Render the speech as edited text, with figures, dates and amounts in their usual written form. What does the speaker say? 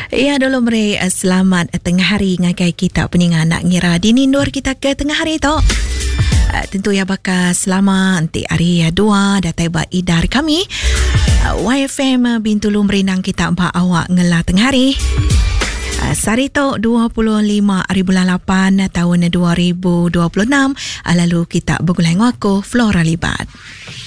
Ya, dulu meri selamat tengah hari ngagai kita peningan nak ngira dinindur kita ke tengah hari tu. Tentu ya bakal selamat nanti hari 2 datai ba idar kami. YFM Bintulu merinang kita ba awak ngelah tengah hari. Sari tu 25 hari bulan 8 tahun 2026. Lalu kita bergulai ngaku Flora Libat.